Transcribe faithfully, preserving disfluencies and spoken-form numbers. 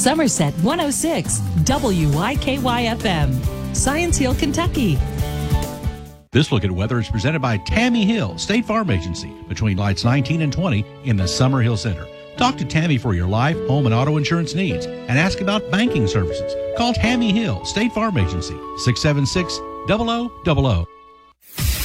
Somerset one oh six, W Y K Y F M, Science Hill, Kentucky. This look at weather is presented by Tammy Hill, State Farm Agency, between lights nineteen and twenty in the Summer Hill Center. Talk to Tammy for your life, home, and auto insurance needs and ask about banking services. Call Tammy Hill, State Farm Agency, six seven six, zero zero zero zero.